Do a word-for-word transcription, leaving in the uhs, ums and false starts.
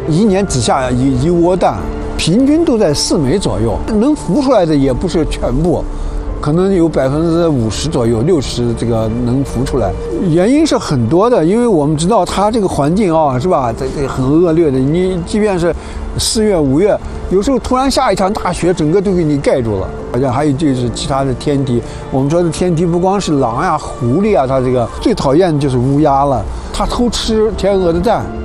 一年只下一一窝蛋，平均都在四枚左右，能孵出来的也不是全部。可能有百分之五十左右，六十这个能孵出来，原因是很多的，因为我们知道它这个环境啊，是吧？这这很恶劣的，你即便是四月、五月，有时候突然下一场大雪，整个都给你盖住了。好像还有就是其他的天敌，我们说的天敌不光是狼呀、狐狸啊，它这个最讨厌的就是乌鸦了，它偷吃天鹅的蛋。